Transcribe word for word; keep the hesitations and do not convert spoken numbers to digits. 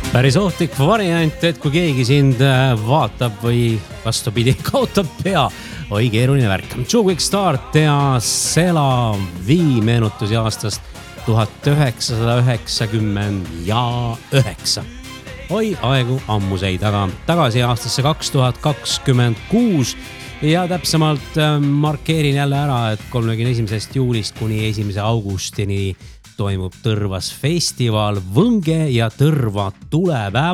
Päris ohtlik variant, et kui keegi sind vaatab või vastupidi kaotab pea. Oi, keeruline värk. Two Quick Start ja Sela Vii meenutusi aastast tuhat üheksasada üheksakümmend üheksa. Oi, aegu ammuseid, aga tagasi aastasse kaks tuhat kakskümmend kuus ja täpsemalt markeerin jälle ära, et kolmekümne esimesest juulist kuni esimese augustini toimub Tõrvas festival Võnge ja Tõrva tulepäev.